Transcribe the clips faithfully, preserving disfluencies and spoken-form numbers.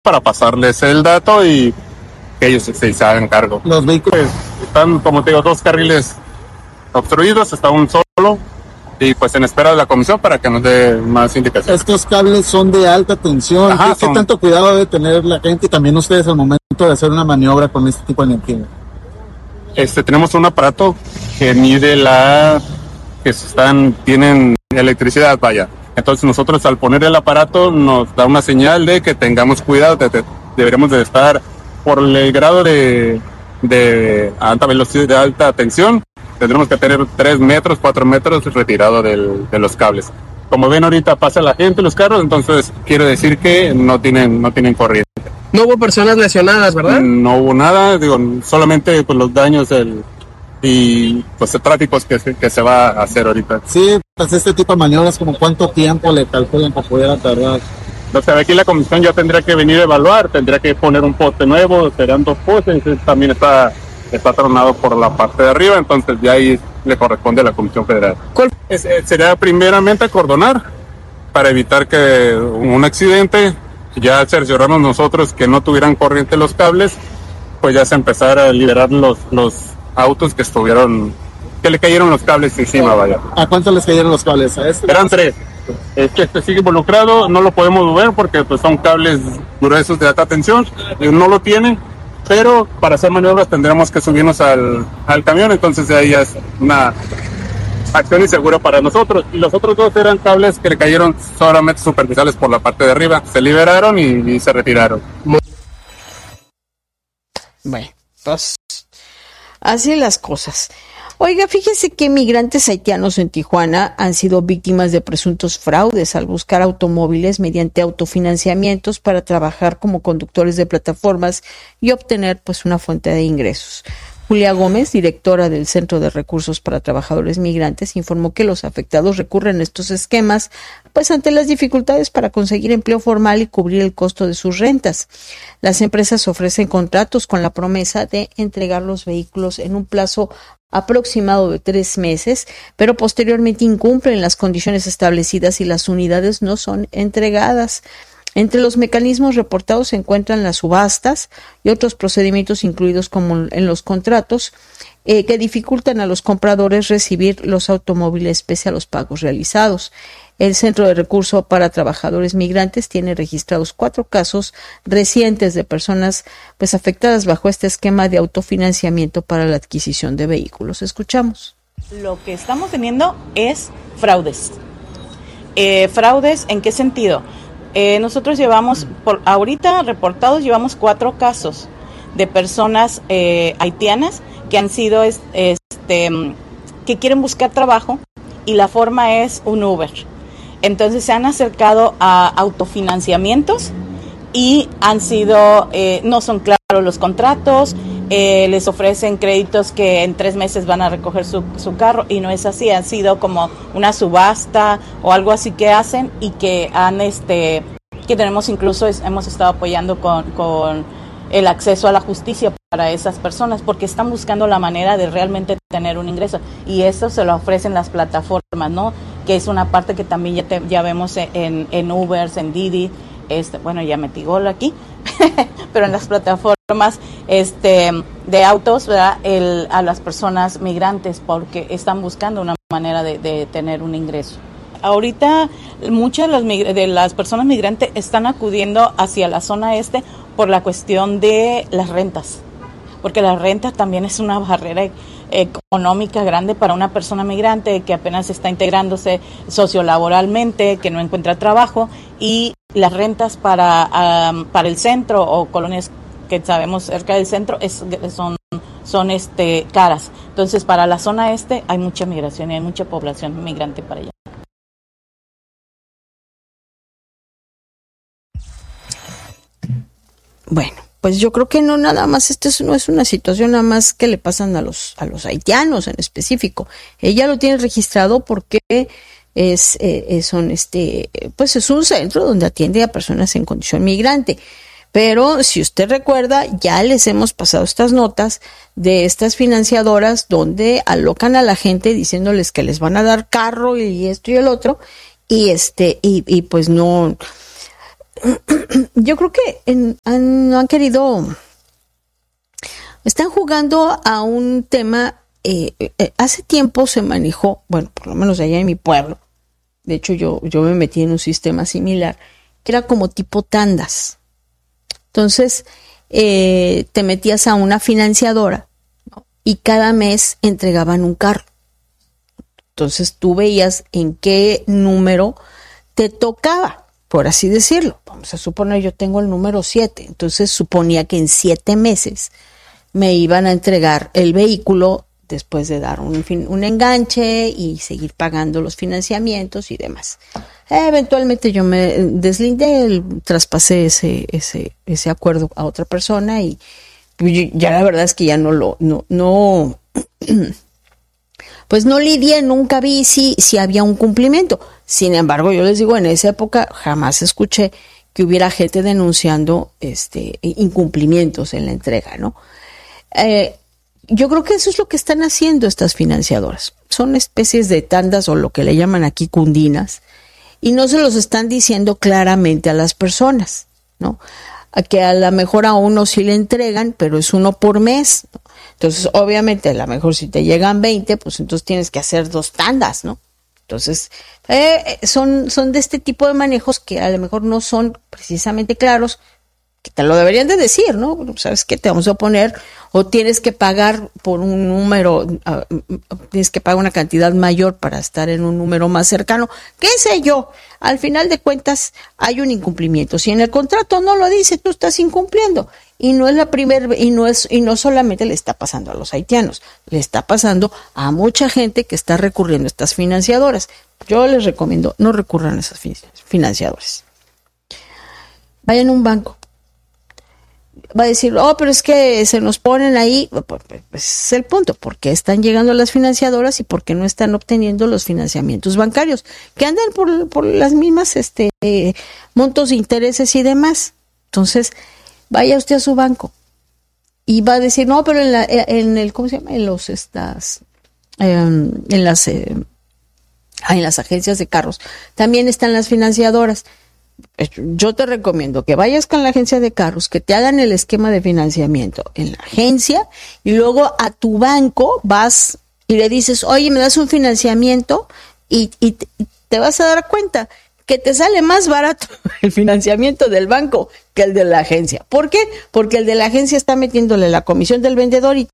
para pasarles el dato y que ellos se, se hagan cargo. Los vehículos están, como te digo, dos carriles obstruidos, está un solo, y pues en espera de la comisión para que nos dé más indicaciones. Estos cables son de alta tensión. Ajá, ¿Qué, son... ¿Qué tanto cuidado debe tener la gente y también ustedes al momento de hacer una maniobra con este tipo de energía? Este, tenemos un aparato que mide la... que están, tienen electricidad, vaya. Entonces nosotros al poner el aparato nos da una señal de que tengamos cuidado, de, de, deberíamos de estar por el grado de, de alta velocidad, de alta tensión, tendremos que tener tres metros, cuatro metros retirado del, de los cables. Como ven ahorita pasa la gente, los carros, entonces quiere decir que no tienen, no tienen corriente. No hubo personas lesionadas, ¿verdad? No hubo nada, digo, solamente pues, los daños del... y pues el tráfico es que, que se va a hacer ahorita. Sí, pues este tipo de maniobras, ¿como cuánto tiempo le calculan para poder tardar? O sea, aquí la comisión ya tendría que venir a evaluar, tendría que poner un poste nuevo, serían dos postes, también está, está tronado por la parte de arriba, entonces ya ahí le corresponde a la Comisión Federal. ¿Cuál? Es, es, sería primeramente acordonar para evitar que un accidente, ya cerciorarnos nosotros que no tuvieran corriente los cables, pues ya se empezara a liberar los, los autos que estuvieron, que le cayeron los cables encima, vaya. ¿A cuánto les cayeron los cables? ¿A este? Eran tres. Este, este sigue involucrado, no lo podemos mover porque pues son cables gruesos de alta tensión, no lo tiene, pero para hacer maniobras tendremos que subirnos al, al camión, entonces ahí es una acción insegura para nosotros. Y los otros dos eran cables que le cayeron solamente superficiales por la parte de arriba, se liberaron y, y se retiraron. Bueno, pues así las cosas. Oiga, fíjese que migrantes haitianos en Tijuana han sido víctimas de presuntos fraudes al buscar automóviles mediante autofinanciamientos para trabajar como conductores de plataformas y obtener pues una fuente de ingresos. Julia Gómez, directora del Centro de Recursos para Trabajadores Migrantes, informó que los afectados recurren a estos esquemas pues ante las dificultades para conseguir empleo formal y cubrir el costo de sus rentas. Las empresas ofrecen contratos con la promesa de entregar los vehículos en un plazo aproximado de tres meses, pero posteriormente incumplen las condiciones establecidas y las unidades no son entregadas. Entre los mecanismos reportados se encuentran las subastas y otros procedimientos incluidos como en los contratos eh, que dificultan a los compradores recibir los automóviles pese a los pagos realizados. El Centro de Recursos para Trabajadores Migrantes tiene registrados cuatro casos recientes de personas pues afectadas bajo este esquema de autofinanciamiento para la adquisición de vehículos. Escuchamos. Lo que estamos teniendo es fraudes. Eh, ¿Fraudes en qué sentido? Eh, nosotros llevamos, por ahorita reportados, llevamos cuatro casos de personas eh, haitianas que han sido, este, que quieren buscar trabajo y la forma es un Uber. Entonces se han acercado a autofinanciamientos y han sido, eh, no son claros los contratos, eh, les ofrecen créditos que en tres meses van a recoger su, su carro y no es así, han sido como una subasta o algo así que hacen y que han, este, que tenemos incluso, es, hemos estado apoyando con, con el acceso a la justicia para esas personas porque están buscando la manera de realmente tener un ingreso y eso se lo ofrecen las plataformas, ¿no? Que es una parte que también ya, te, ya vemos en, en Ubers, en Didi, este, bueno, ya metí gol aquí, pero en las plataformas este, de autos, ¿verdad? El, a las personas migrantes porque están buscando una manera de, de tener un ingreso. Ahorita muchas de las, de las personas migrantes están acudiendo hacia la zona este por la cuestión de las rentas, porque la renta también es una barrera económica grande para una persona migrante que apenas está integrándose sociolaboralmente, que no encuentra trabajo, y las rentas para, um, para el centro o colonias que sabemos cerca del centro es, son, son este, caras. Entonces, para la zona este hay mucha migración y hay mucha población migrante para allá. Bueno, pues yo creo que no nada más, esto no es una situación nada más que le pasan a los a los haitianos en específico. Ella lo tiene registrado porque es, eh, son este, pues es un centro donde atiende a personas en condición migrante. Pero si usted recuerda, ya les hemos pasado estas notas de estas financiadoras donde alocan a la gente diciéndoles que les van a dar carro y esto y el otro, y este, y, y pues no. yo creo que en, han, no han querido, están jugando a un tema, eh, eh, hace tiempo se manejó, bueno, por lo menos allá en mi pueblo, de hecho yo, yo me metí en un sistema similar, que era como tipo tandas. Entonces, eh, te metías a una financiadora, ¿no? Y cada mes entregaban un carro. Entonces tú veías en qué número te tocaba, por así decirlo. Vamos a suponer, yo tengo el número siete, entonces suponía que en siete meses me iban a entregar el vehículo después de dar un, un enganche y seguir pagando los financiamientos y demás. Eh, eventualmente yo me deslindé, el, traspasé ese, ese, ese acuerdo a otra persona y ya la verdad es que ya no lo, no, no, pues no lidié, nunca vi si, si había un cumplimiento. Sin embargo, yo les digo, en esa época jamás escuché que hubiera gente denunciando este incumplimientos en la entrega, ¿no? Eh, yo creo que eso es lo que están haciendo estas financiadoras. Son especies de tandas o lo que le llaman aquí cundinas y no se los están diciendo claramente a las personas, ¿no? A que a lo mejor a uno sí le entregan, pero es uno por mes, ¿no? Entonces, obviamente, a lo mejor si te llegan veinte, pues entonces tienes que hacer dos tandas, ¿no? Entonces, eh, son, son de este tipo de manejos que a lo mejor no son precisamente claros, que te lo deberían de decir, ¿no? ¿Sabes qué? Te vamos a poner, o tienes que pagar por un número, uh, tienes que pagar una cantidad mayor para estar en un número más cercano. ¿Qué sé yo? Al final de cuentas hay un incumplimiento. Si en el contrato no lo dice, tú estás incumpliendo. Y no es la primera, y no es, y no solamente le está pasando a los haitianos, le está pasando a mucha gente que está recurriendo a estas financiadoras. Yo les recomiendo, no recurran a esas financiadoras. Vayan a un banco. Va a decir, oh, pero es que se nos ponen ahí, pues es el punto, ¿por qué están llegando las financiadoras y por qué no están obteniendo los financiamientos bancarios? Que andan por, por las mismas este, eh, montos de intereses y demás. Entonces, vaya usted a su banco y va a decir, no, pero en, la, en el, ¿cómo se llama? En los, estas, eh, en las, eh, en las agencias de carros, también están las financiadoras. Yo te recomiendo que vayas con la agencia de carros, que te hagan el esquema de financiamiento en la agencia y luego a tu banco vas y le dices, oye, me das un financiamiento y, y te, te vas a dar cuenta que te sale más barato el financiamiento del banco que el de la agencia. ¿Por qué? Porque el de la agencia está metiéndole la comisión del vendedor y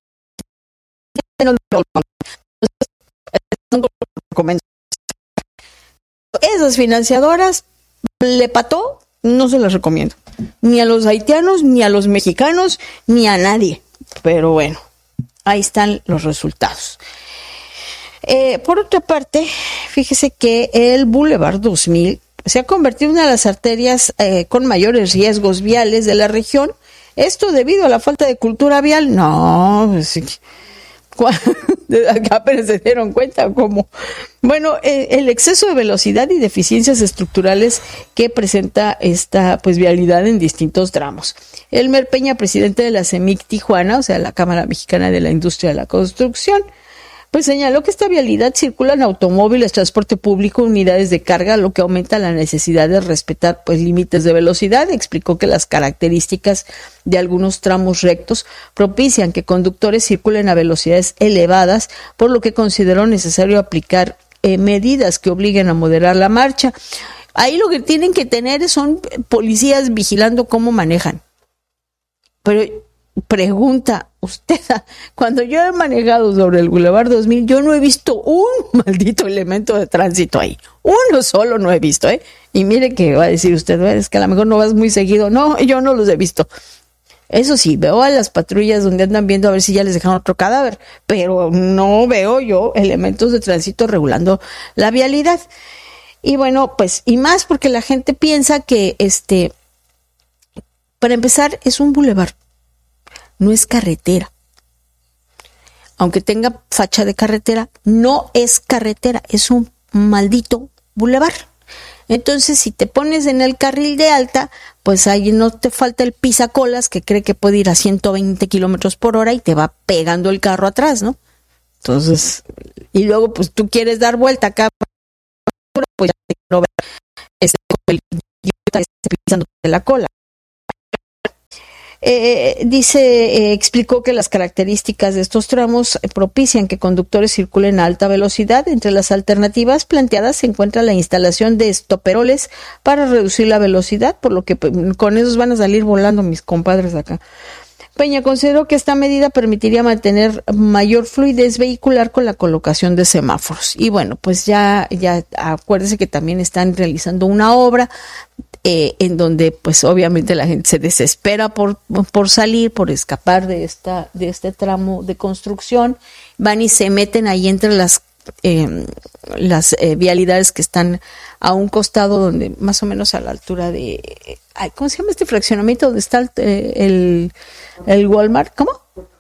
esas financiadoras le pató, no se las recomiendo. Ni a los haitianos, ni a los mexicanos, ni a nadie. Pero bueno, ahí están los resultados. Eh, por otra parte, fíjese que el Boulevard dos mil se ha convertido en una de las arterias eh, con mayores riesgos viales de la región. Esto debido a la falta de cultura vial. No, pues, acá apenas se dieron cuenta cómo. Bueno, eh, el exceso de velocidad y deficiencias estructurales que presenta esta pues vialidad en distintos tramos. Elmer Peña, presidente de la CEMIC Tijuana, o sea, la Cámara Mexicana de la Industria de la Construcción, pues señaló que esta vialidad circulan automóviles, transporte público, unidades de carga, lo que aumenta la necesidad de respetar pues límites de velocidad. Explicó que las características de algunos tramos rectos propician que conductores circulen a velocidades elevadas, por lo que consideró necesario aplicar eh, medidas que obliguen a moderar la marcha. Ahí lo que tienen que tener son policías vigilando cómo manejan. Pero pregunta usted, cuando yo he manejado sobre el Boulevard dos mil, yo no he visto un maldito elemento de tránsito ahí. Uno solo no he visto, ¿eh? Y mire que va a decir usted, es que a lo mejor no vas muy seguido. No, yo no los he visto. Eso sí, veo a las patrullas donde andan viendo a ver si ya les dejaron otro cadáver, pero no veo yo elementos de tránsito regulando la vialidad. Y bueno, pues, y más porque la gente piensa que, este, para empezar, es un bulevar. No es carretera. Aunque tenga facha de carretera, no es carretera, es un maldito bulevar. Entonces, si te pones en el carril de alta, pues ahí no te falta el pisacolas que cree que puede ir a ciento veinte kilómetros por hora y te va pegando el carro atrás, ¿no? Entonces, y luego pues tú quieres dar vuelta acá, pues ya te quiero ver este, pisándote la cola. Eh, dice, eh, explicó que las características de estos tramos propician que conductores circulen a alta velocidad. Entre las alternativas planteadas se encuentra la instalación de estoperoles para reducir la velocidad, por lo que pues, con esos van a salir volando mis compadres acá. Peña consideró que esta medida permitiría mantener mayor fluidez vehicular con la colocación de semáforos. Y bueno, pues ya, ya acuérdese que también están realizando una obra eh, en donde pues obviamente la gente se desespera por, por salir, por escapar de esta, de este tramo de construcción. Van y se meten ahí entre las eh, las eh, vialidades que están a un costado, donde más o menos a la altura de, ay, ¿cómo se llama este fraccionamiento donde está el, el, el Walmart? ¿Cómo?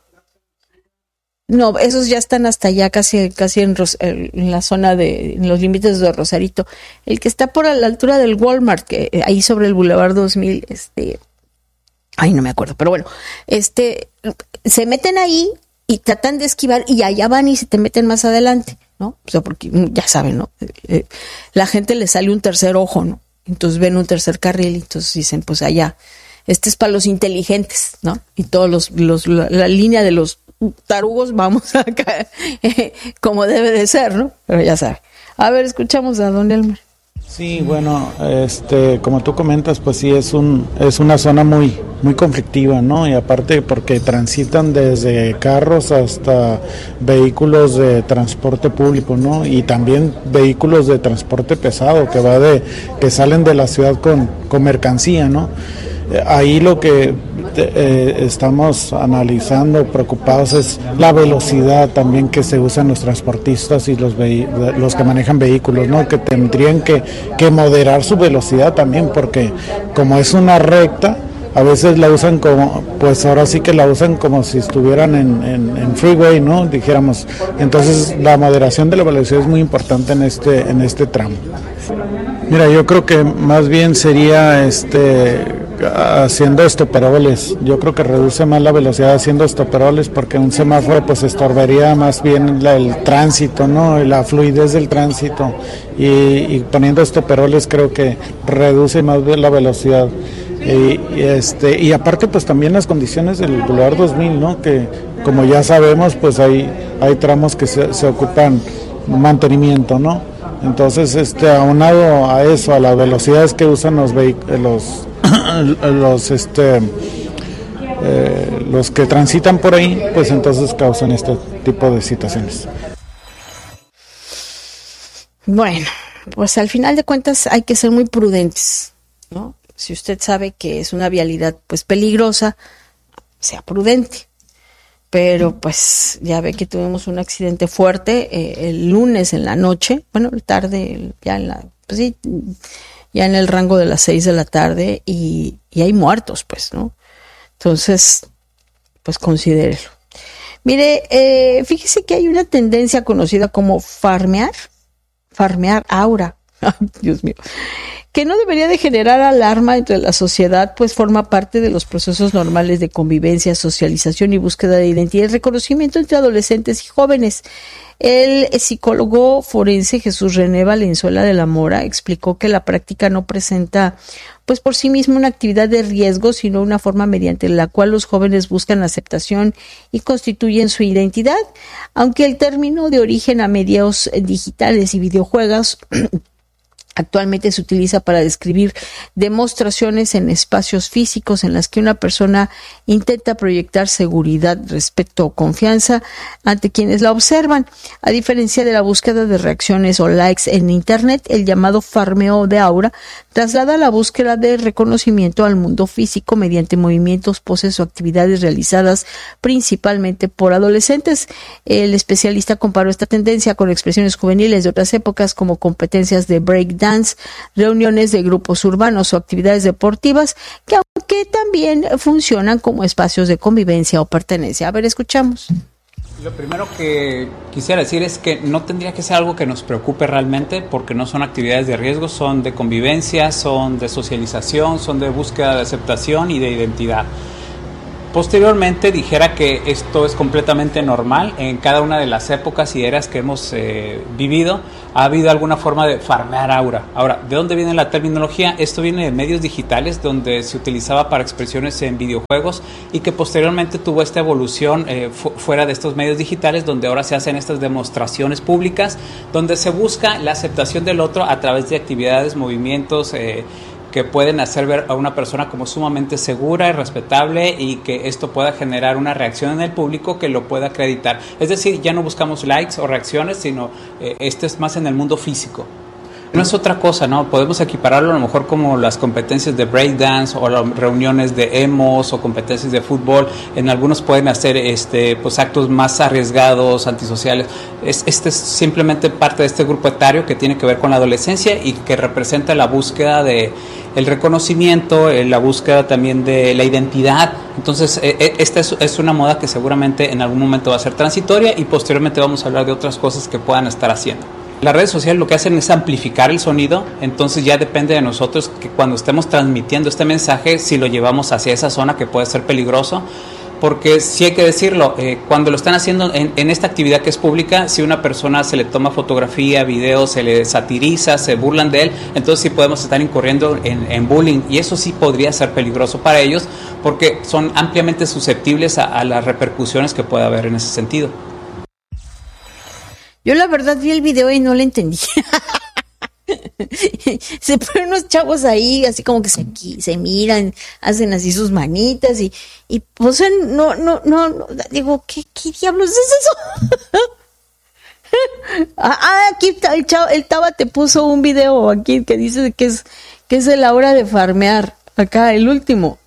No, esos ya están hasta allá, casi, casi en, Ros, en la zona de, en los límites de Rosarito. El que está por a la altura del Walmart, que ahí sobre el Boulevard dos mil, este, ay, no me acuerdo, pero bueno, este, se meten ahí y tratan de esquivar y allá van y se te meten más adelante, ¿no? O sea, porque ya saben, ¿no? Eh, la gente le sale un tercer ojo, ¿no? Entonces ven un tercer carril y entonces dicen, pues allá, este es para los inteligentes, ¿no? Y todos los, los la, la línea de los tarugos vamos a caer eh, como debe de ser, ¿no? Pero ya sabe. A ver, escuchamos a don Elmer. Sí, bueno, este, como tú comentas, pues sí es un es una zona muy muy conflictiva, ¿no? Y aparte porque transitan desde carros hasta vehículos de transporte público, ¿no? Y también vehículos de transporte pesado que va de que salen de la ciudad con con mercancía, ¿no? Ahí lo que eh, estamos analizando, preocupados, es la velocidad también que se usan los transportistas y los vehi- los que manejan vehículos, ¿no? Que tendrían que, que moderar su velocidad también, porque como es una recta, a veces la usan como, pues ahora sí que la usan como si estuvieran en, en, en freeway, ¿no? Dijéramos. Entonces la moderación de la velocidad es muy importante en este, en este tramo. Mira, yo creo que más bien sería este haciendo estoperoles. Yo creo que reduce más la velocidad haciendo estoperoles, porque un semáforo pues estorbaría más bien la, el tránsito, ¿no? La fluidez del tránsito, y, y poniendo estoperoles creo que reduce más la velocidad. Y, y este y aparte pues también las condiciones del Boulevard dos mil, ¿no? Que como ya sabemos pues hay hay tramos que se, se ocupan mantenimiento, ¿no? Entonces este aunado a eso, a las velocidades que usan los vehículos los este eh, los que transitan por ahí, pues entonces causan este tipo de situaciones. Bueno, pues al final de cuentas hay que ser muy prudentes, ¿no? Si usted sabe que es una vialidad pues peligrosa, sea prudente. Pero pues ya ve que tuvimos un accidente fuerte eh, el lunes en la noche, bueno, tarde, ya en la, pues sí, ya en el rango de las seis de la tarde, y, y hay muertos, pues, ¿no? Entonces, pues considérelo. Mire, eh, fíjese que hay una tendencia conocida como farmear, farmear aura. Ay, Dios mío. Que no debería de generar alarma entre la sociedad, pues forma parte de los procesos normales de convivencia, socialización y búsqueda de identidad y reconocimiento entre adolescentes y jóvenes. El psicólogo forense Jesús René Valenzuela de la Mora explicó que la práctica no presenta pues por sí misma una actividad de riesgo, sino una forma mediante la cual los jóvenes buscan aceptación y constituyen su identidad. Aunque el término de origen a medios digitales y videojuegos actualmente se utiliza para describir demostraciones en espacios físicos en las que una persona intenta proyectar seguridad, respeto o confianza ante quienes la observan. A diferencia de la búsqueda de reacciones o likes en Internet, el llamado farmeo de aura traslada la búsqueda de reconocimiento al mundo físico mediante movimientos, poses o actividades realizadas principalmente por adolescentes. El especialista comparó esta tendencia con expresiones juveniles de otras épocas como competencias de breakdance, reuniones de grupos urbanos o actividades deportivas que aunque también funcionan como espacios de convivencia o pertenencia. A ver, escuchamos. Lo primero que quisiera decir es que no tendría que ser algo que nos preocupe realmente, porque no son actividades de riesgo, son de convivencia, son de socialización, son de búsqueda de aceptación y de identidad. Posteriormente dijera que esto es completamente normal en cada una de las épocas y eras que hemos eh, vivido. Ha habido alguna forma de farmear aura. Ahora, ¿de dónde viene la terminología? Esto viene de medios digitales donde se utilizaba para expresiones en videojuegos y que posteriormente tuvo esta evolución eh, fu- fuera de estos medios digitales, donde ahora se hacen estas demostraciones públicas, donde se busca la aceptación del otro a través de actividades, movimientos, eh, que pueden hacer ver a una persona como sumamente segura y respetable y que esto pueda generar una reacción en el público que lo pueda acreditar. Es decir, ya no buscamos likes o reacciones, sino eh, esto es más en el mundo físico. No es otra cosa, ¿no? Podemos equipararlo a lo mejor como las competencias de breakdance o las reuniones de emos o competencias de fútbol. En algunos pueden hacer este, pues, actos más arriesgados, antisociales. Es, este es simplemente parte de este grupo etario que tiene que ver con la adolescencia y que representa la búsqueda de el reconocimiento, la búsqueda también de la identidad. Entonces, eh, esta es, es una moda que seguramente en algún momento va a ser transitoria y posteriormente vamos a hablar de otras cosas que puedan estar haciendo. Las redes sociales lo que hacen es amplificar el sonido, entonces ya depende de nosotros que cuando estemos transmitiendo este mensaje, si lo llevamos hacia esa zona que puede ser peligroso, porque sí hay que decirlo, eh, cuando lo están haciendo en, en esta actividad que es pública, si una persona se le toma fotografía, video, se le satiriza, se burlan de él, entonces sí podemos estar incurriendo en, en bullying y eso sí podría ser peligroso para ellos porque son ampliamente susceptibles a, a las repercusiones que pueda haber en ese sentido. Yo la verdad vi el video y no le entendí. Se ponen unos chavos ahí, así como que se, se miran, hacen así sus manitas y, y pues no, no, no, no, digo, ¿qué, qué diablos es eso? Ah, aquí está, el chavo, el Taba te puso un video aquí que dice que es, que es la hora de farmear. Acá, el último.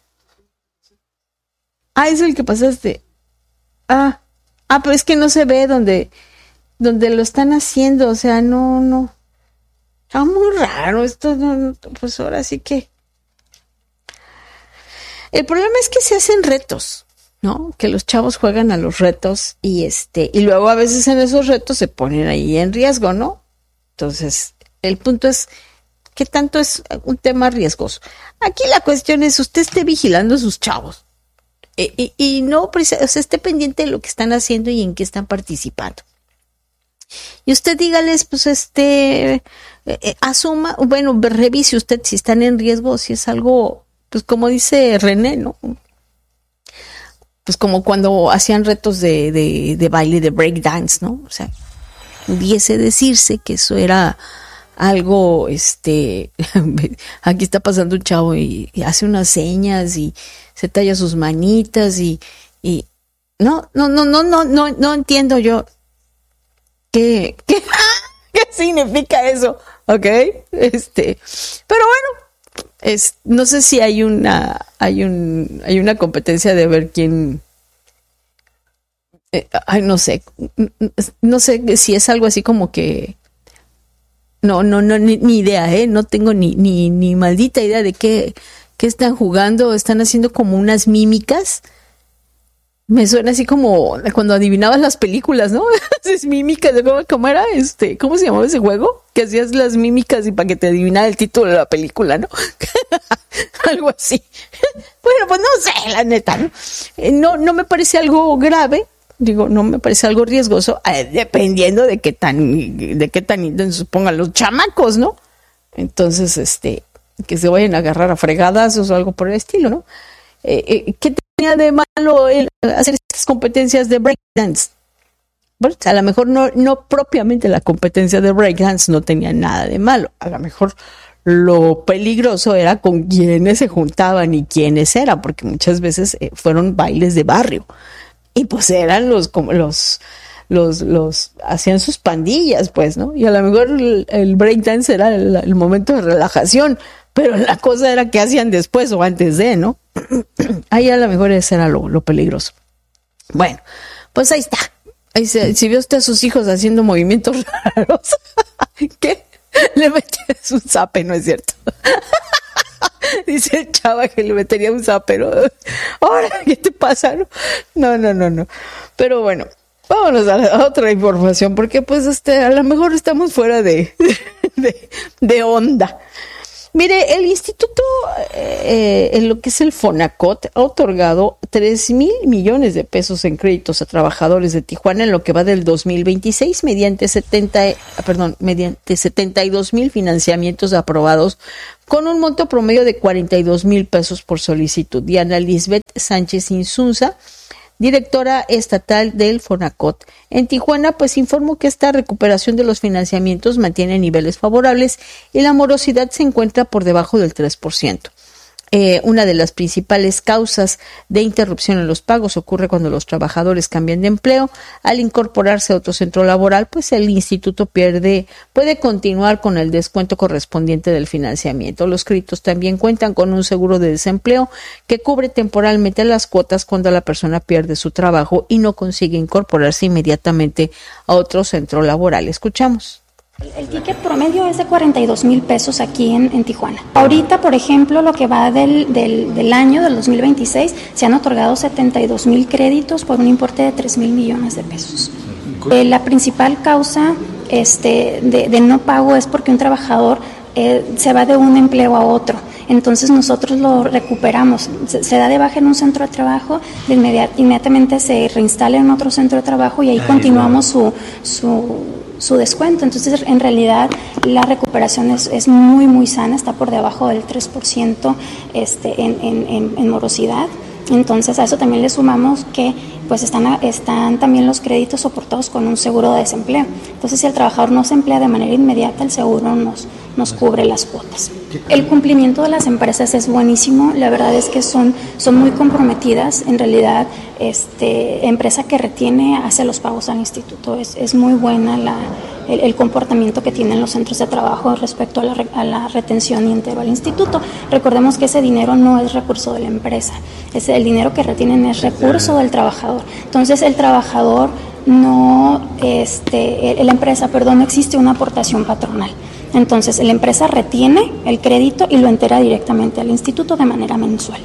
Ah, es el que pasaste. Ah, ah, pero es que no se ve donde... donde lo están haciendo, o sea, no, no, está muy raro esto, no, pues ahora sí que, el problema es que se hacen retos, ¿no? Que los chavos juegan a los retos y este, y luego a veces en esos retos se ponen ahí en riesgo, ¿no? Entonces, el punto es, ¿qué tanto es un tema riesgoso? Aquí la cuestión es, usted esté vigilando a sus chavos, y, y, y no, o sea, esté pendiente de lo que están haciendo y en qué están participando. Y usted dígales, pues, este, eh, asuma, bueno, revise usted si están en riesgo, si es algo, pues, como dice René, ¿no? Pues como cuando hacían retos de, de, de baile, de breakdance, ¿no? O sea, pudiese decirse que eso era algo, este, aquí está pasando un chavo y, y hace unas señas y se talla sus manitas y, y, no, no, no, no, no, no, no entiendo yo. ¿Qué, qué, qué significa eso? ¿Ok? Este, pero bueno, es, no sé si hay una, hay un, hay una competencia de ver quién, eh, ay, no sé, no sé si es algo así como que, no, no, no, ni, ni idea, ¿eh? No tengo ni, ni, ni maldita idea de qué, qué están jugando, están haciendo como unas mímicas. Me suena así como cuando adivinabas las películas, ¿no? Haces mímicas, ¿cómo, ¿cómo era? Este, ¿cómo se llamaba ese juego? Que hacías las mímicas y para que te adivinara el título de la película, ¿no? Algo así. Bueno, pues no sé, la neta, ¿no? Eh, no, no me parece algo grave, digo, no me parece algo riesgoso, eh, dependiendo de qué tan, de qué tan intensos pongan los chamacos, ¿no? Entonces, este, que se vayan a agarrar a fregadas o algo por el estilo, ¿no? Eh, eh, ¿Qué tenía de malo el hacer estas competencias de breakdance? Bueno, a lo mejor no, no propiamente la competencia de breakdance no tenía nada de malo. A lo mejor lo peligroso era con quiénes se juntaban y quiénes eran, porque muchas veces eh, fueron bailes de barrio. Y pues eran los, como los, los, los, hacían sus pandillas, pues, ¿no? Y a lo mejor el, el breakdance era el, el momento de relajación, pero la cosa era qué hacían después o antes de, ¿no? Ahí a lo mejor ese era lo, lo peligroso. Bueno, pues ahí está. Ahí se, si vio usted a sus hijos haciendo movimientos raros, ¿qué? Le metías un zape, ¿no es cierto? Dice el chava que le metería un zape, ¿no? Ahora, ¿qué te pasa? No, no, no, no. Pero bueno, vámonos a, la, a otra información, porque pues este, a lo mejor estamos fuera de, de, de onda. Mire, el instituto, eh, en lo que es el Fonacot, ha otorgado tres mil millones de pesos en créditos a trabajadores de Tijuana en lo que va del dos mil veintiséis mediante setenta, perdón, mediante setenta y dos mil financiamientos aprobados con un monto promedio de cuarenta y dos mil pesos por solicitud. Diana Lisbeth Sánchez Insunza, directora estatal del Fonacot en Tijuana, pues informó que esta recuperación de los financiamientos mantiene niveles favorables y la morosidad se encuentra por debajo del tres por ciento. Eh, una de las principales causas de interrupción en los pagos ocurre cuando los trabajadores cambian de empleo. Al incorporarse a otro centro laboral, pues el instituto pierde, puede continuar con el descuento correspondiente del financiamiento. Los créditos también cuentan con un seguro de desempleo que cubre temporalmente las cuotas cuando la persona pierde su trabajo y no consigue incorporarse inmediatamente a otro centro laboral. Escuchamos. El ticket promedio es de cuarenta y dos mil pesos aquí en, en Tijuana. Ahorita, por ejemplo, lo que va del, del, del año, del dos mil veintiséis, se han otorgado setenta y dos mil créditos por un importe de tres mil millones de pesos. Eh, la principal causa este, de, de no pago es porque un trabajador eh, se va de un empleo a otro. Entonces nosotros lo recuperamos, se, se da de baja en un centro de trabajo, de inmediat, inmediatamente se reinstala en otro centro de trabajo y ahí continuamos su... su su descuento. Entonces, en realidad, la recuperación es, es muy, muy sana, está por debajo del tres por ciento este, en, en, en, en morosidad. Entonces, a eso también le sumamos que pues están, están también los créditos soportados con un seguro de desempleo. Entonces, si el trabajador no se emplea de manera inmediata, el seguro nos, nos cubre las cuotas. El cumplimiento de las empresas es buenísimo, la verdad es que son, son muy comprometidas. En realidad, este, empresa que retiene hace los pagos al instituto, es, es muy buena la, el, el comportamiento que tienen los centros de trabajo respecto a la, a la retención y entero al instituto. Recordemos que ese dinero no es recurso de la empresa, es el dinero que retienen es recurso del trabajador. Entonces, el trabajador no, este, la empresa, perdón, no existe una aportación patronal. Entonces, la empresa retiene el crédito y lo entera directamente al instituto de manera mensual.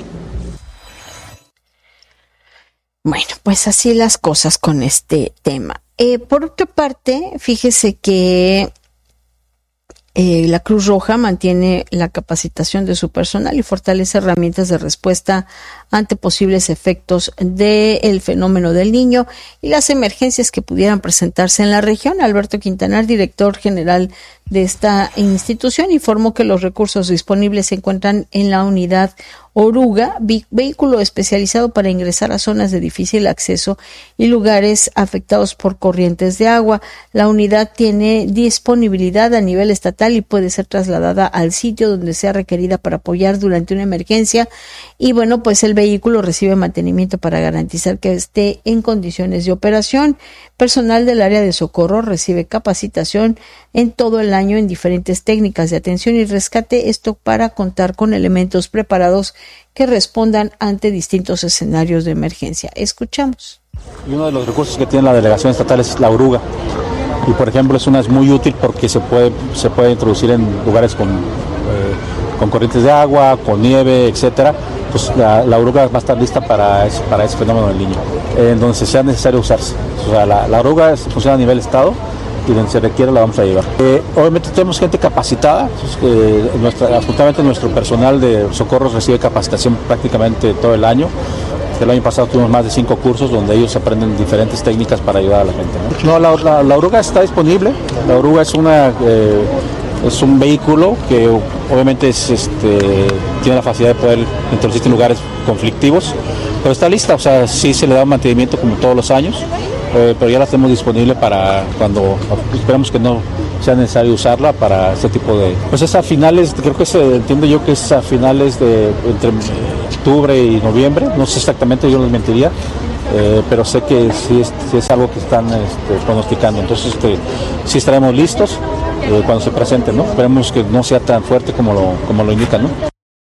Bueno, pues así las cosas con este tema. Eh, por otra parte, fíjese que eh, la Cruz Roja mantiene la capacitación de su personal y fortalece herramientas de respuesta ante posibles efectos del fenómeno del Niño y las emergencias que pudieran presentarse en la región. Alberto Quintanar, director general de esta institución, informó que los recursos disponibles se encuentran en la unidad Oruga, vehículo especializado para ingresar a zonas de difícil acceso y lugares afectados por corrientes de agua. La unidad tiene disponibilidad a nivel estatal y puede ser trasladada al sitio donde sea requerida para apoyar durante una emergencia. Y bueno, pues el vehículo recibe mantenimiento para garantizar que esté en condiciones de operación. Personal del área de socorro recibe capacitación en todo el año en diferentes técnicas de atención y rescate, esto para contar con elementos preparados que respondan ante distintos escenarios de emergencia. Escuchamos. Y uno de los recursos que tiene la delegación estatal es la oruga. Y por ejemplo es una es muy útil porque se puede se puede introducir en lugares con, eh, con corrientes de agua, con nieve, etcétera. Pues la, la oruga va a estar lista para ese, para ese fenómeno del Niño, eh, en donde sea necesario usarse. O sea, la, la oruga es, funciona a nivel estado y donde se requiere la vamos a llevar. Eh, obviamente tenemos gente capacitada, eh, nuestra, absolutamente nuestro personal de socorros recibe capacitación prácticamente todo el año. El año pasado tuvimos más de cinco cursos donde ellos aprenden diferentes técnicas para ayudar a la gente, ¿no? No, la, la, la oruga está disponible. La oruga es una eh, es un vehículo que obviamente es, este, tiene la facilidad de poder introducirse en lugares conflictivos, pero está lista, o sea, sí se le da un mantenimiento como todos los años, eh, pero ya la tenemos disponible para cuando esperamos que no sea necesario usarla para este tipo de... Pues es a finales, creo que se, entiendo yo que es a finales de entre octubre y noviembre, no sé exactamente, yo les mentiría, eh, pero sé que sí es, sí es algo que están este, pronosticando, entonces este, sí estaremos listos eh, cuando se presente, ¿no? Esperemos que no sea tan fuerte como lo, como lo indican, ¿no?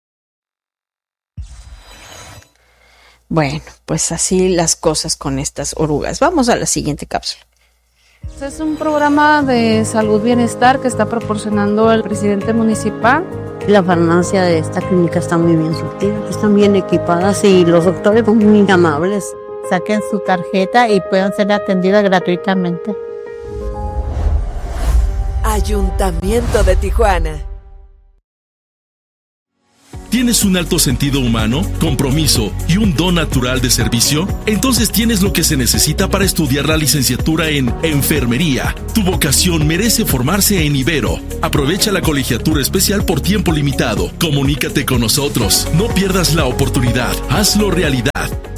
Bueno, pues así las cosas con estas orugas. Vamos a la siguiente cápsula. Este es un programa de salud bienestar que está proporcionando el presidente municipal. La farmacia de esta clínica está muy bien surtida, están bien equipadas y los doctores son muy amables. Saquen su tarjeta y puedan ser atendidas gratuitamente. Ayuntamiento de Tijuana. ¿Tienes un alto sentido humano, compromiso y un don natural de servicio? Entonces tienes lo que se necesita para estudiar la licenciatura en Enfermería. Tu vocación merece formarse en Ibero. Aprovecha la colegiatura especial por tiempo limitado. Comunícate con nosotros. No pierdas la oportunidad. Hazlo realidad.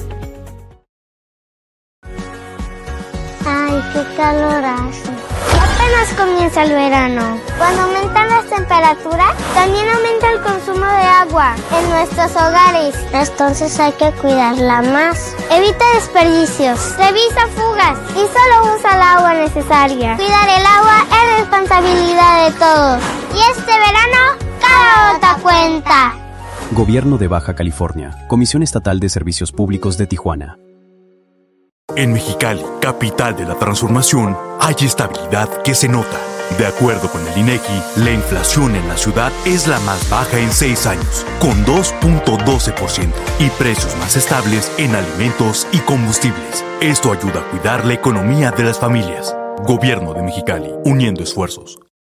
Ay, qué calor hace. Apenas comienza el verano. Cuando aumentan las temperaturas, también aumenta el consumo de agua en nuestros hogares. Entonces hay que cuidarla más. Evita desperdicios, revisa fugas y solo usa el agua necesaria. Cuidar el agua es responsabilidad de todos. Y este verano, cada gota cuenta. Gobierno de Baja California. Comisión Estatal de Servicios Públicos de Tijuana. En Mexicali, capital de la transformación, hay estabilidad que se nota. De acuerdo con el INEGI, la inflación en la ciudad es la más baja en seis años, con dos punto doce por ciento, y precios más estables en alimentos y combustibles. Esto ayuda a cuidar la economía de las familias. Gobierno de Mexicali, uniendo esfuerzos.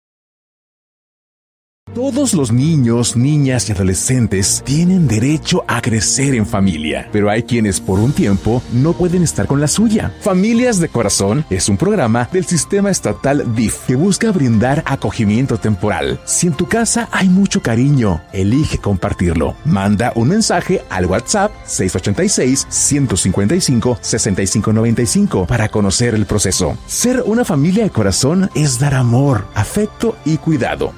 Todos los niños, niñas y adolescentes tienen derecho a crecer en familia, pero hay quienes por un tiempo no pueden estar con la suya. Familias de Corazón es un programa del sistema estatal D I F que busca brindar acogimiento temporal. Si en tu casa hay mucho cariño, elige compartirlo. Manda un mensaje al WhatsApp seis ocho seis, uno cinco cinco, seis cinco nueve cinco para conocer el proceso. Ser una familia de corazón es dar amor, afecto y cuidado.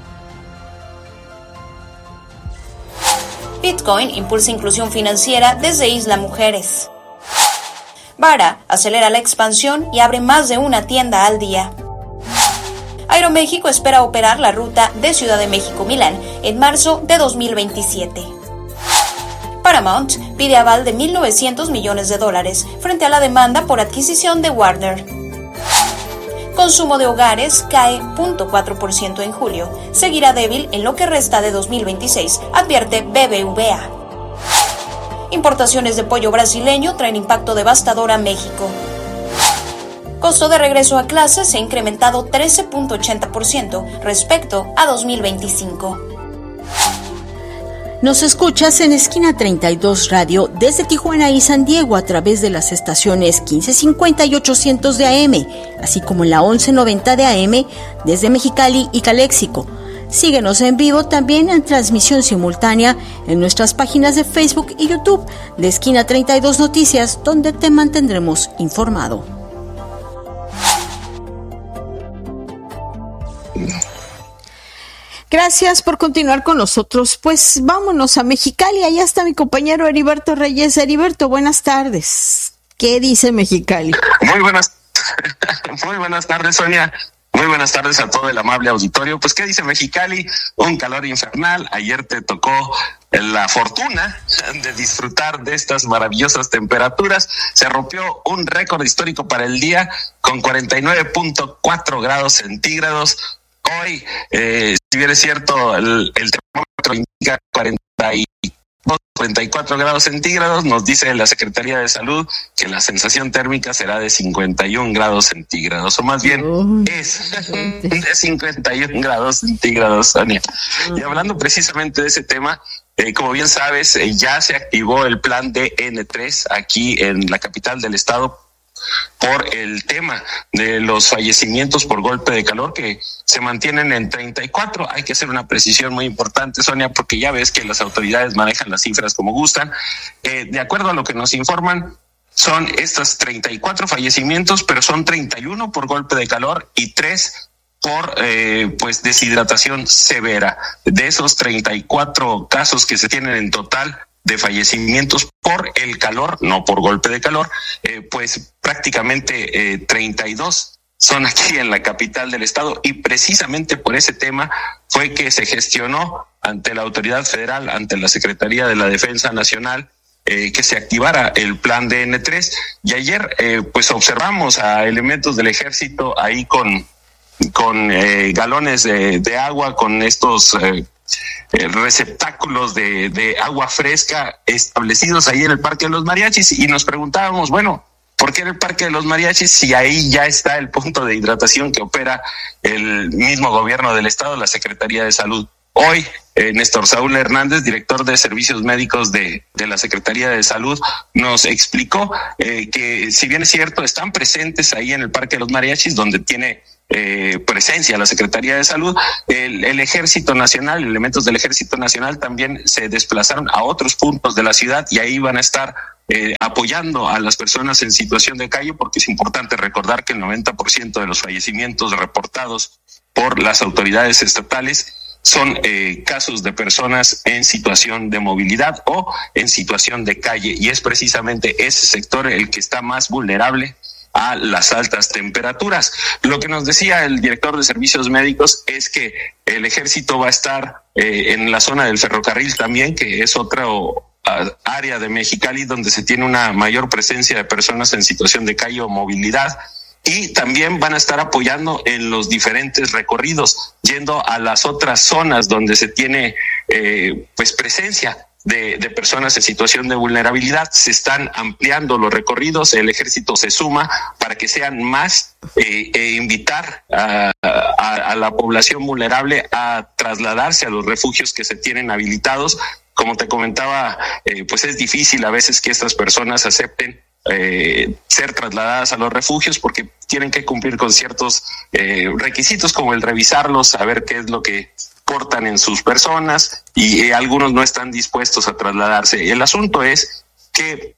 Bitcoin impulsa inclusión financiera desde Isla Mujeres. Vara acelera la expansión y abre más de una tienda al día. Aeroméxico espera operar la ruta de Ciudad de México-Milán en marzo de dos mil veintisiete. Paramount pide aval de mil novecientos millones de dólares frente a la demanda por adquisición de Warner. Consumo de hogares cae cero punto cuatro por ciento en julio. Seguirá débil en lo que resta de dos mil veintiséis, advierte B B V A. Importaciones de pollo brasileño traen impacto devastador a México. Costo de regreso a clases se ha incrementado trece punto ochenta por ciento respecto a dos mil veinticinco. Nos escuchas en Esquina treinta y dos Radio desde Tijuana y San Diego a través de las estaciones quince cincuenta y ochocientos de A M, así como en la once noventa de A M desde Mexicali y Caléxico. Síguenos en vivo también en transmisión simultánea en nuestras páginas de Facebook y YouTube de Esquina treinta y dos Noticias, donde te mantendremos informado. Gracias por continuar con nosotros. Pues vámonos a Mexicali. Allá está mi compañero Heriberto Reyes. Heriberto, buenas tardes. ¿Qué dice Mexicali? Muy buenas, muy buenas tardes, Sonia. Muy buenas tardes a todo el amable auditorio. Pues, ¿qué dice Mexicali? Un calor infernal. Ayer te tocó la fortuna de disfrutar de estas maravillosas temperaturas. Se rompió un récord histórico para el día con cuarenta y nueve punto cuatro grados centígrados. Hoy, eh, si bien es cierto, el, el termómetro indica cuarenta y dos, cuarenta y cuatro grados centígrados, nos dice la Secretaría de Salud que la sensación térmica será de cincuenta y un grados centígrados, o más bien oh, es de cincuenta y un grados centígrados, Sonia. Y hablando precisamente de ese tema, eh, como bien sabes, eh, ya se activó el plan D N tres aquí en la capital del estado por el tema de los fallecimientos por golpe de calor, que se mantienen en treinta y cuatro. Hay que hacer una precisión muy importante, Sonia, porque ya ves que las autoridades manejan las cifras como gustan. Eh, de acuerdo a lo que nos informan, son estas treinta y cuatro fallecimientos, pero son treinta y uno por golpe de calor y tres por eh, pues deshidratación severa. De esos treinta y cuatro casos que se tienen en total de fallecimientos por el calor, no por golpe de calor, eh, pues prácticamente eh, treinta y dos son aquí en la capital del estado, y precisamente por ese tema fue que se gestionó ante la autoridad federal, ante la Secretaría de la Defensa Nacional, eh, que se activara el plan D N tres, y ayer eh, pues observamos a elementos del ejército ahí con, con eh, galones de, de agua, con estos eh, Eh, receptáculos de, de agua fresca establecidos ahí en el Parque de los Mariachis, y nos preguntábamos, bueno, ¿por qué en el Parque de los Mariachis si ahí ya está el punto de hidratación que opera el mismo gobierno del estado, la Secretaría de Salud? Hoy, eh, Néstor Saúl Hernández, director de Servicios Médicos de, de la Secretaría de Salud, nos explicó eh, que, si bien es cierto, están presentes ahí en el Parque de los Mariachis, donde tiene eh, presencia la Secretaría de Salud, el, el Ejército Nacional, elementos del Ejército Nacional también se desplazaron a otros puntos de la ciudad y ahí van a estar Eh, apoyando a las personas en situación de calle, porque es importante recordar que el noventa por ciento de los fallecimientos reportados por las autoridades estatales son eh, casos de personas en situación de movilidad o en situación de calle, y es precisamente ese sector el que está más vulnerable a las altas temperaturas. Lo que nos decía el director de Servicios Médicos es que el ejército va a estar eh, en la zona del ferrocarril también, que es otro área de Mexicali donde se tiene una mayor presencia de personas en situación de calle o movilidad, y también van a estar apoyando en los diferentes recorridos, yendo a las otras zonas donde se tiene eh, pues presencia de, de personas en situación de vulnerabilidad. Se están ampliando los recorridos, el ejército se suma para que sean más eh, e invitar a, a, a la población vulnerable a trasladarse a los refugios que se tienen habilitados. Como te comentaba, eh, pues es difícil a veces que estas personas acepten eh, ser trasladadas a los refugios, porque tienen que cumplir con ciertos eh, requisitos, como el revisarlos, saber qué es lo que portan en sus personas, y eh, algunos no están dispuestos a trasladarse. El asunto es que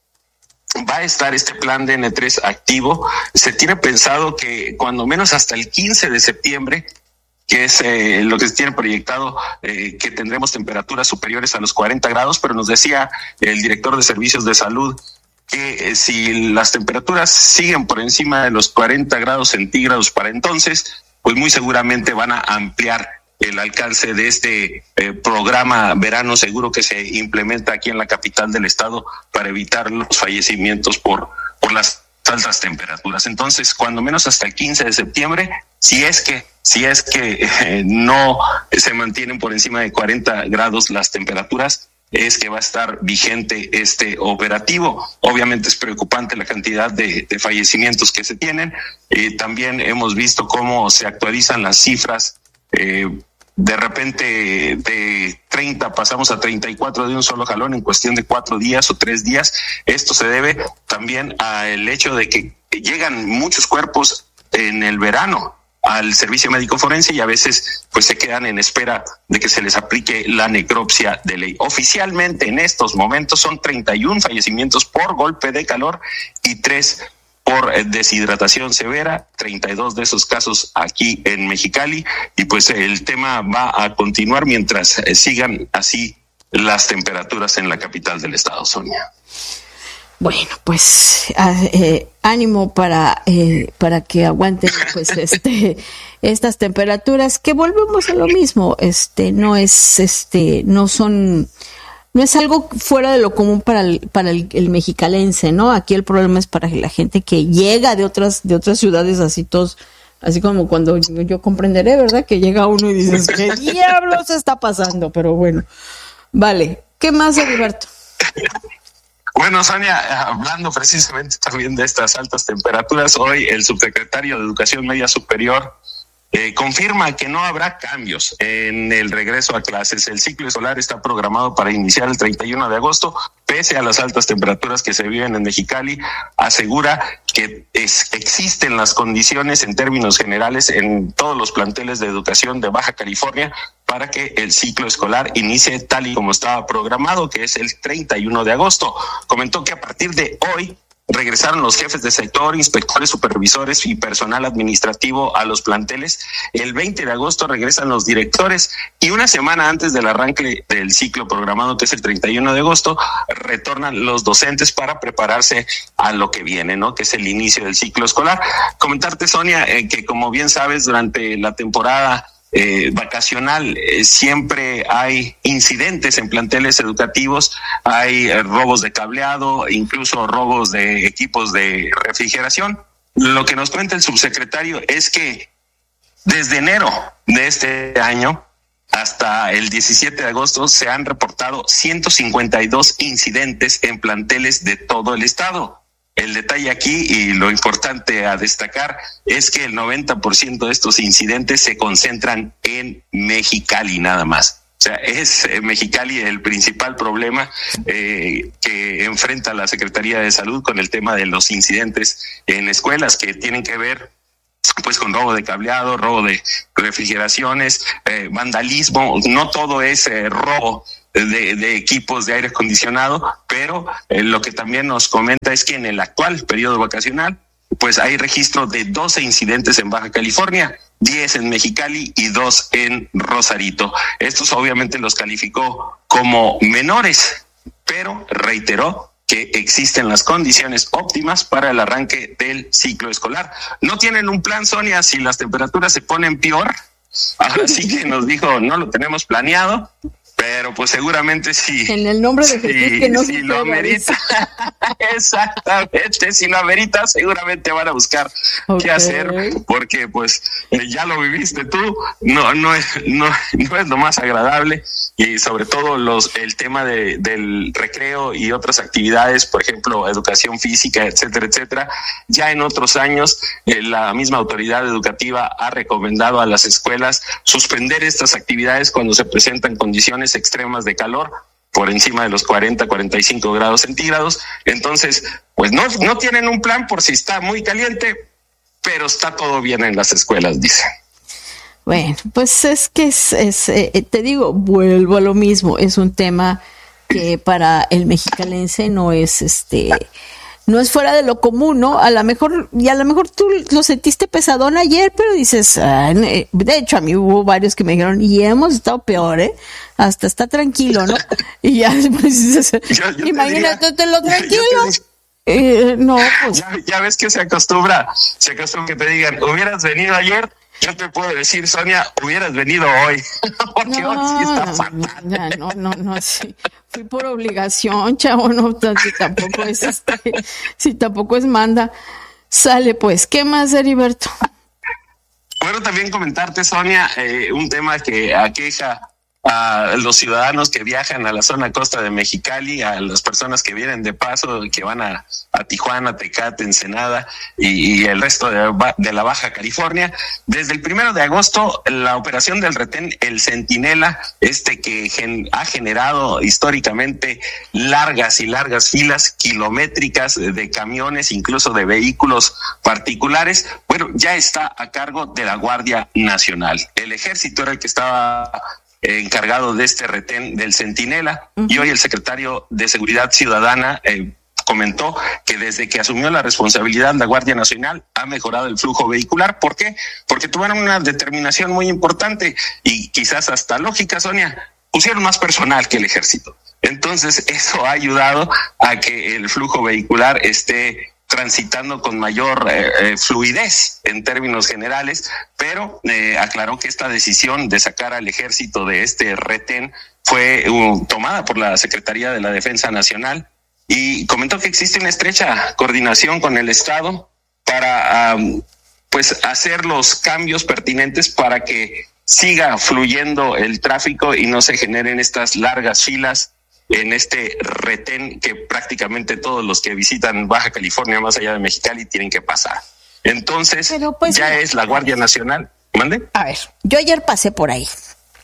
va a estar este plan de N tres activo. Se tiene pensado que cuando menos hasta el quince de septiembre, que es eh, lo que se tiene proyectado, eh, que tendremos temperaturas superiores a los cuarenta grados, pero nos decía el director de Servicios de Salud que eh, si las temperaturas siguen por encima de los cuarenta grados centígrados para entonces, pues muy seguramente van a ampliar el alcance de este eh, programa Verano Seguro que se implementa aquí en la capital del estado para evitar los fallecimientos por, por las altas temperaturas. Entonces, cuando menos hasta el quince de septiembre, si es que si es que eh, no se mantienen por encima de cuarenta grados las temperaturas, es que va a estar vigente este operativo. Obviamente es preocupante la cantidad de, de fallecimientos que se tienen. Eh, también hemos visto cómo se actualizan las cifras. Eh, de repente de treinta pasamos a treinta y cuatro de un solo jalón en cuestión de cuatro días o tres días. Esto se debe también al hecho de que llegan muchos cuerpos en el verano al servicio médico forense y a veces pues se quedan en espera de que se les aplique la necropsia de ley. Oficialmente en estos momentos son treinta y uno fallecimientos por golpe de calor y tres por deshidratación severa, treinta y dos de esos casos aquí en Mexicali, y pues el tema va a continuar mientras eh, sigan así las temperaturas en la capital del estado, Sonia. Bueno, pues eh, ánimo para eh, para que aguanten pues este estas temperaturas, que volvemos a lo mismo, este no es este no son no es algo fuera de lo común para el, para el, el mexicalense, ¿no? Aquí el problema es para la gente que llega de otras de otras ciudades, así todos, así como cuando yo, yo comprenderé, ¿verdad? Que llega uno y dices, ¿qué diablos está pasando? Pero bueno, vale. ¿Qué más, Heriberto? Bueno, Sonia, hablando precisamente también de estas altas temperaturas, hoy el subsecretario de Educación Media Superior eh, confirma que no habrá cambios en el regreso a clases. El ciclo escolar está programado para iniciar el treinta y uno de agosto, pese a las altas temperaturas que se viven en Mexicali. Asegura que es, existen las condiciones en términos generales en todos los planteles de educación de Baja California para que el ciclo escolar inicie tal y como estaba programado, que es el treinta y uno de agosto. Comentó que a partir de hoy regresaron los jefes de sector, inspectores, supervisores y personal administrativo a los planteles. El veinte de agosto regresan los directores y una semana antes del arranque del ciclo programado, que es el treinta y uno de agosto, retornan los docentes para prepararse a lo que viene, ¿no? Que es el inicio del ciclo escolar. Comentarte, Sonia, eh, que como bien sabes, durante la temporada Eh, vacacional eh, siempre hay incidentes en planteles educativos, hay eh, robos de cableado, incluso robos de equipos de refrigeración. Lo que nos cuenta el subsecretario es que desde enero de este año hasta el diecisiete de agosto se han reportado ciento cincuenta y dos incidentes en planteles de todo el estado. El detalle aquí y lo importante a destacar es que el noventa por ciento de estos incidentes se concentran en Mexicali nada más. O sea, es eh, Mexicali el principal problema eh, que enfrenta la Secretaría de Salud con el tema de los incidentes en escuelas que tienen que ver pues con robo de cableado, robo de refrigeraciones, eh, vandalismo. No todo es eh, robo de, de equipos de aire acondicionado, pero eh, lo que también nos comenta es que en el actual periodo vacacional pues hay registro de doce incidentes en Baja California, diez en Mexicali y dos en Rosarito. Estos obviamente los calificó como menores, pero reiteró que existen las condiciones óptimas para el arranque del ciclo escolar. No tienen un plan, Sonia, si las temperaturas se ponen peor. Ahora sí que nos dijo, no lo tenemos planeado, pero pues seguramente sí. En el nombre de Jesús, sí, que no si lo amerita. Exactamente, si lo amerita, seguramente van a buscar okay. qué hacer, porque pues ya lo viviste tú, no, no es, no, no es lo más agradable. Y sobre todo los el tema de, del recreo y otras actividades, por ejemplo, educación física, etcétera, etcétera. Ya en otros años, eh, la misma autoridad educativa ha recomendado a las escuelas suspender estas actividades cuando se presentan condiciones extremas de calor, por encima de los cuarenta, cuarenta y cinco grados centígrados. Entonces, pues no, no tienen un plan por si está muy caliente, pero está todo bien en las escuelas, dicen. Bueno, pues es que es, es eh, te digo, vuelvo a lo mismo, es un tema que para el mexicalense no es este, no es fuera de lo común, ¿no? A lo mejor, y a lo mejor tú lo sentiste pesadón ayer, pero dices, ah, de hecho a mí hubo varios que me dijeron, y hemos estado peor, ¿eh? Hasta está tranquilo, ¿no? Y ya pues dices, yo, yo imagínate te lo tranquilo. Yo te eh, no, pues. Ya, ya ves que se acostumbra, se acostumbra que te digan, hubieras venido ayer. Yo te puedo decir, Sonia, hubieras venido hoy, porque no, hoy sí está fatal. No, no, no, sí. Fui por obligación, chavo, no, si tampoco es este, si tampoco es manda. Sale pues, ¿qué más, Heriberto? Bueno, también comentarte, Sonia, eh, un tema que aqueja a los ciudadanos que viajan a la zona costa de Mexicali, a las personas que vienen de paso, que van a, a Tijuana, Tecate, Ensenada y, y el resto de, de la Baja California. Desde el primero de agosto, la operación del retén El Centinela, este que gen, ha generado históricamente largas y largas filas kilométricas de, de camiones, incluso de vehículos particulares, bueno, ya está a cargo de la Guardia Nacional. El Ejército era el que estaba encargado de este retén del Centinela, uh-huh. y hoy el secretario de Seguridad Ciudadana eh, comentó que desde que asumió la responsabilidad la Guardia Nacional ha mejorado el flujo vehicular. ¿Por qué? Porque tuvieron una determinación muy importante y quizás hasta lógica, Sonia, pusieron más personal que el Ejército. Entonces eso ha ayudado a que el flujo vehicular esté transitando con mayor eh, eh, fluidez en términos generales, pero eh, aclaró que esta decisión de sacar al ejército de este retén fue uh, tomada por la Secretaría de la Defensa Nacional y comentó que existe una estrecha coordinación con el Estado para um, pues hacer los cambios pertinentes para que siga fluyendo el tráfico y no se generen estas largas filas en este retén que prácticamente todos los que visitan Baja California más allá de Mexicali tienen que pasar. Entonces, pues, ya es la Guardia Nacional. ¿Mande? A ver, yo ayer pasé por ahí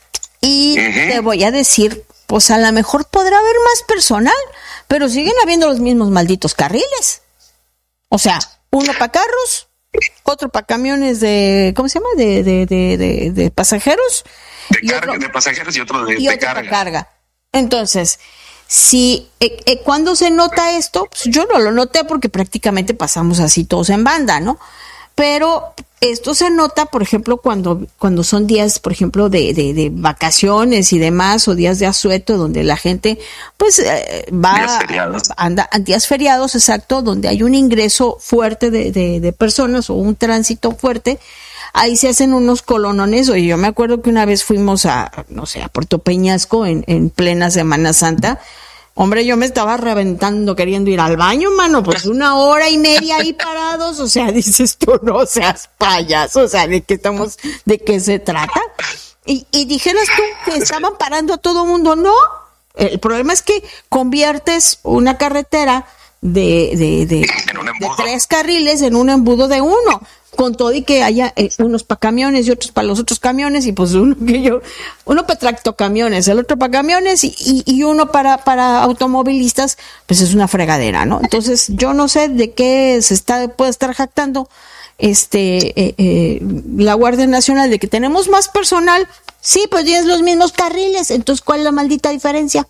y uh-huh. te voy a decir, pues a lo mejor podrá haber más personal, pero siguen habiendo los mismos malditos carriles. O sea, uno para carros, otro para camiones de, ¿cómo se llama? De, de, de, de, de pasajeros. De, y carga, otro, de pasajeros y otro de, y de otro carga. carga. Entonces, si eh, eh, ¿cuándo se nota esto? Pues yo no lo noté porque prácticamente pasamos así todos en banda, ¿no? Pero esto se nota, por ejemplo, cuando cuando son días, por ejemplo, de, de, de vacaciones y demás, o días de asueto, donde la gente, pues, eh, va... Días feriados. Anda, días feriados, exacto, donde hay un ingreso fuerte de, de, de personas o un tránsito fuerte. Ahí se hacen unos colonones. Oye, yo me acuerdo que una vez fuimos a, no sé, a Puerto Peñasco en, en plena Semana Santa. Hombre, yo me estaba reventando queriendo ir al baño, mano, pues una hora y media ahí parados. O sea, dices tú, no seas payaso, o sea, ¿de qué estamos, de qué se trata? Y, y dijeras tú que estaban parando a todo mundo. No, el problema es que conviertes una carretera de, de, de, de tres carriles en un embudo de uno. con todo y que haya eh, unos para camiones y otros para los otros camiones, y pues uno que yo, uno para tractocamiones, el otro para camiones y, y, y uno para, para automovilistas, pues es una fregadera, ¿no? Entonces, yo no sé de qué se está, puede estar jactando este eh, eh, la Guardia Nacional de que tenemos más personal. Sí, pues tienes los mismos carriles, entonces ¿cuál es la maldita diferencia?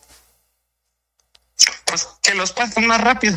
Pues que los pasen más rápido.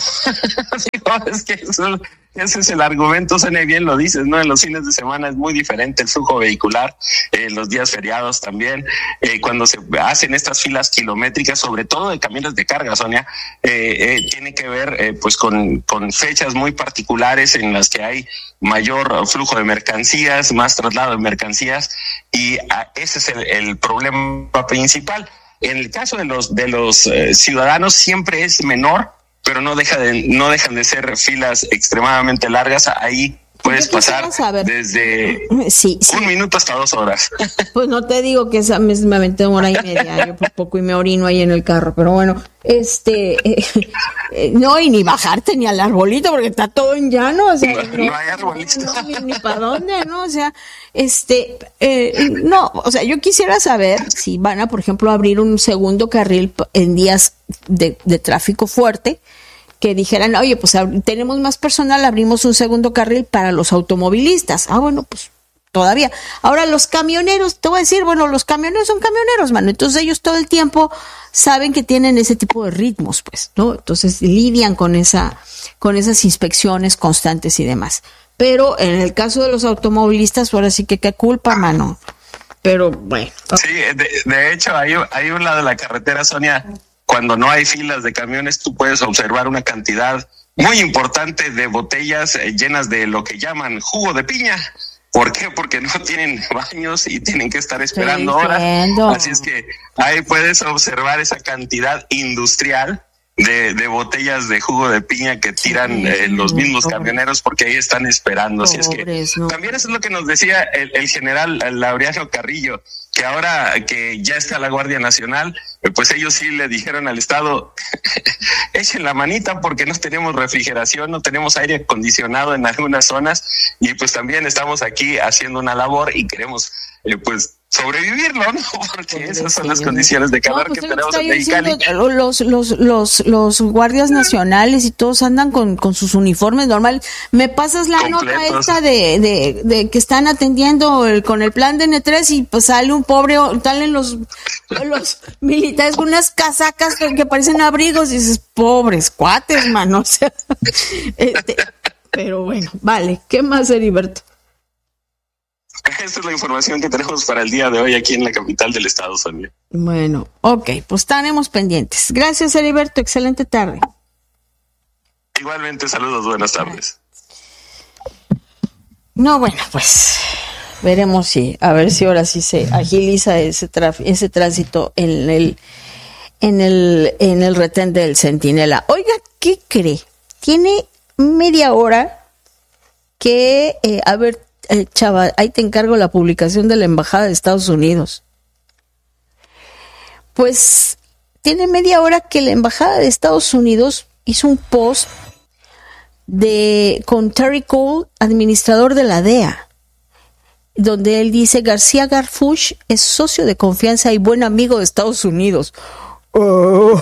Es que eso, ese es el argumento, Sonia, bien lo dices, ¿no? En los fines de semana es muy diferente el flujo vehicular, en eh, los días feriados también, eh, cuando se hacen estas filas kilométricas, sobre todo de camiones de carga, Sonia, eh, eh, tiene que ver eh, pues con, con fechas muy particulares en las que hay mayor flujo de mercancías, más traslado de mercancías, y a, ese es el, el problema principal. En el caso de los de los eh, ciudadanos siempre es menor, pero no deja de no dejan de ser filas extremadamente largas. Ahí puedes pasar desde sí, sí. un minuto hasta dos horas. Pues no te digo que esa me, me aventé una hora y media, yo por poco y me orino ahí en el carro, pero bueno, este, eh, eh, no, y ni bajarte ni al arbolito porque está todo en llano, o sea, no, no, no hay arbolito. No, ni, ni para dónde, ¿no? O sea, este, eh, no, o sea, yo quisiera saber si van a, por ejemplo, abrir un segundo carril en días de, de tráfico fuerte, que dijeran, oye, pues tenemos más personal, abrimos un segundo carril para los automovilistas. Ah, bueno, pues todavía. Ahora los camioneros, te voy a decir, bueno, los camioneros son camioneros, mano. Entonces ellos todo el tiempo saben que tienen ese tipo de ritmos, pues, ¿no? Entonces lidian con esa, con esas inspecciones constantes y demás. Pero en el caso de los automovilistas, ahora sí que qué culpa, mano. Pero bueno. Sí, de, de hecho, hay, hay un lado de la carretera, Sonia, cuando no hay filas de camiones, tú puedes observar una cantidad muy importante de botellas llenas de lo que llaman jugo de piña. ¿Por qué? Porque no tienen baños y tienen que estar esperando horas. Así es que ahí puedes observar esa cantidad industrial de, de botellas de jugo de piña que tiran eh, los mismos camioneros porque ahí están esperando. Así es que también eso es lo que nos decía el, el general Laureano Carrillo, que ahora que ya está la Guardia Nacional, pues ellos sí le dijeron al Estado, echen la manita porque no tenemos refrigeración, no tenemos aire acondicionado en algunas zonas, y pues también estamos aquí haciendo una labor y queremos eh, pues sobrevivirlo, ¿no? Porque esas son las condiciones de calor no, pues que tenemos en Mexicali. Los, los, los, los guardias nacionales y todos andan con, con sus uniformes normal. Me pasas la Completos. nota esta de, de, de que están atendiendo el, con el plan de N tres y pues sale un pobre, salen los, los militares con unas casacas que, que parecen abrigos y dices, pobres cuates, mano. O sea, este, pero bueno, vale. ¿Qué más, Heriberto? Esta es la información que tenemos para el día de hoy aquí en la capital del estado, Sonia. Bueno, ok, pues estaremos pendientes. Gracias, Heriberto, excelente tarde. Igualmente, saludos, buenas tardes. No, bueno, pues veremos si, a ver si ahora sí se agiliza ese traf- ese tránsito en el, en el, en el retén del Centinela. Oiga, ¿qué cree? Tiene media hora que, eh, a ver, Eh, chava, ahí te encargo la publicación de la Embajada de Estados Unidos. Pues tiene media hora que la Embajada de Estados Unidos hizo un post de con Terry Cole, administrador de la D E A, donde él dice: García Harfuch es socio de confianza y buen amigo de Estados Unidos. Oh.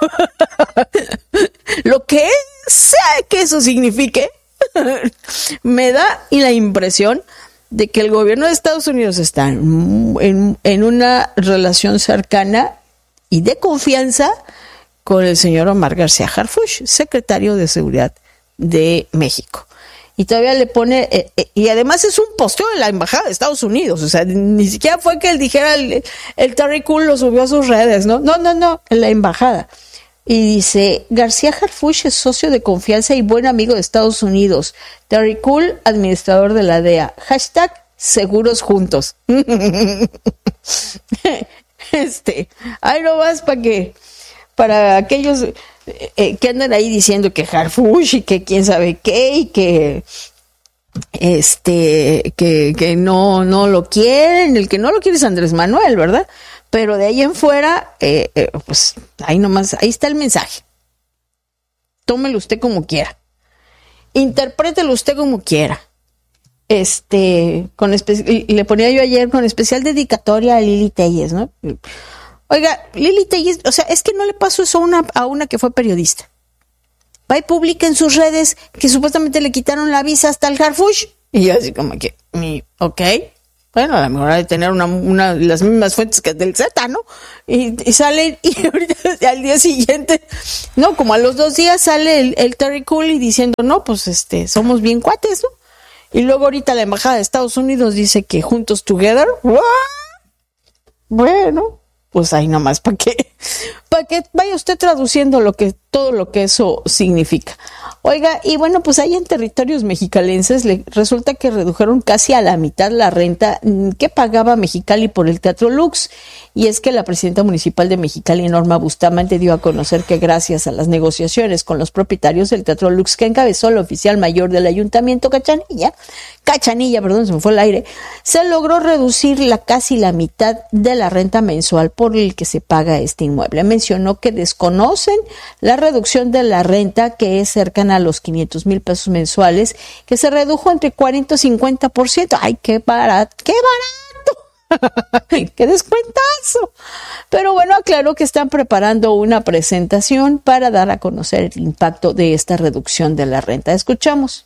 Lo que sea que eso signifique, me da y la impresión de que el gobierno de Estados Unidos está en, en, en una relación cercana y de confianza con el señor Omar García Harfuch, secretario de Seguridad de México. Y todavía le pone, eh, eh, y además es un posteo de la Embajada de Estados Unidos, o sea, ni siquiera fue que él dijera, el, el Terry Cole lo subió a sus redes, ¿no? No, no, no, en la Embajada. Y dice: García Harfuch es socio de confianza y buen amigo de Estados Unidos. Terry Cole, administrador de la D E A. Hashtag seguros juntos. Este, ahí no vas para que, para aquellos eh, que andan ahí diciendo que Harfuch y que quién sabe qué y que este, que, que no, no lo quieren. El que no lo quiere es Andrés Manuel, ¿verdad? Pero de ahí en fuera, eh, eh, pues ahí nomás, ahí está el mensaje. Tómelo usted como quiera. Interprételo usted como quiera. este, con espe- le ponía yo ayer con especial dedicatoria a Lili Telles, ¿no? Oiga, Lili Telles, o sea, es que no le pasó eso a una, a una que fue periodista. Va y publica en sus redes que supuestamente le quitaron la visa hasta el Harfush. Y yo así como que, ok, bueno, a lo mejor hay de tener una, una las mismas fuentes que del Z, ¿no? Y, y sale, y ahorita al día siguiente, no, como a los dos días sale el, el Terry Cooley diciendo, no, pues este, somos bien cuates, ¿no? Y luego ahorita la embajada de Estados Unidos dice que juntos together, ¿what? Bueno, pues ahí nomás, ¿para qué? Para que vaya usted traduciendo lo que, todo lo que eso significa. Oiga, y bueno, pues ahí en territorios mexicalenses le, resulta que redujeron casi a la mitad la renta que pagaba Mexicali por el Teatro Lux. Y es que la presidenta municipal de Mexicali, Norma Bustamante, dio a conocer que gracias a las negociaciones con los propietarios del Teatro Lux, que encabezó el oficial mayor del ayuntamiento, Cachanilla, Cachanilla, perdón, se me fue el aire, se logró reducir la casi la mitad de la renta mensual por el que se paga este inmueble. Mencionó que desconocen la reducción de la renta, que es cercana a los quinientos mil pesos mensuales, que se redujo entre cuarenta y cincuenta por ciento. ¡Ay, qué barato! ¡Qué barato! ¡Qué descuentazo! Pero bueno, aclaró que están preparando una presentación para dar a conocer el impacto de esta reducción de la renta. Escuchamos.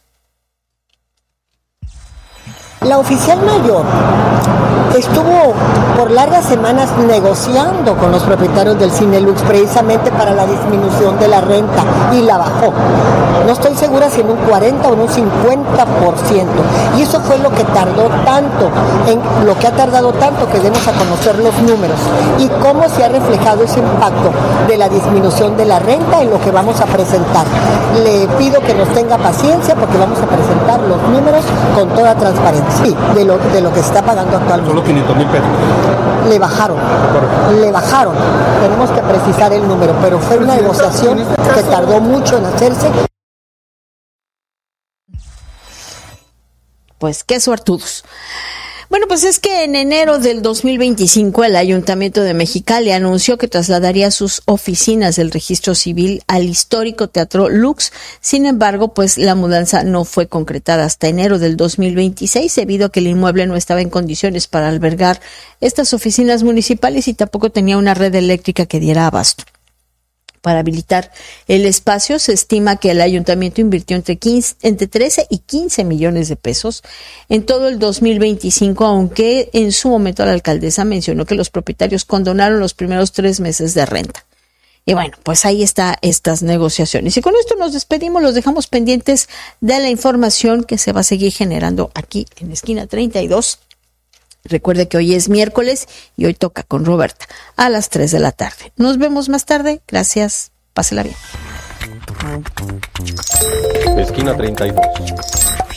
La oficial mayor estuvo por largas semanas negociando con los propietarios del Cine Lux precisamente para la disminución de la renta y la bajó. No estoy segura si en un cuarenta o en un cincuenta por ciento. Y eso fue lo que tardó tanto, en lo que ha tardado tanto que demos a conocer los números y cómo se ha reflejado ese impacto de la disminución de la renta en lo que vamos a presentar. Le pido que nos tenga paciencia porque vamos a presentar los números con toda transparencia. Sí, de lo, de lo que se está pagando actualmente. Solo quinientos mil pesos. Le bajaron, le bajaron. Tenemos que precisar el número, pero fue una negociación que tardó mucho en hacerse. Pues qué suertudos. Bueno, pues es que en enero del dos mil veinticinco el Ayuntamiento de Mexicali anunció que trasladaría sus oficinas del registro civil al histórico Teatro Lux. Sin embargo, pues la mudanza no fue concretada hasta enero del dos mil veintiséis debido a que el inmueble no estaba en condiciones para albergar estas oficinas municipales y tampoco tenía una red eléctrica que diera abasto. Para habilitar el espacio, se estima que el ayuntamiento invirtió entre, quince, entre trece y quince millones de pesos en todo el dos mil veinticinco, aunque en su momento la alcaldesa mencionó que los propietarios condonaron los primeros tres meses de renta. Y bueno, pues ahí está estas negociaciones. Y con esto nos despedimos, los dejamos pendientes de la información que se va a seguir generando aquí en Esquina treinta y dos. Recuerde que hoy es miércoles y hoy toca con Roberta a las tres de la tarde. Nos vemos más tarde. Gracias. Pásela bien. Esquina treinta y dos.